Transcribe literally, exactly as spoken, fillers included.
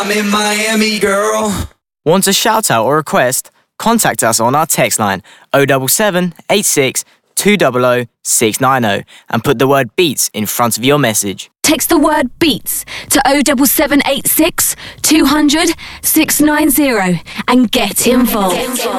I'm in Miami, girl. Want a shout out or request? Contact us on our text line oh seven seven, eight six, two zero zero, six nine zero and put the word beats in front of your message. Text the word beats to oh seven seven eight six, two hundred, six nine zero and get involved.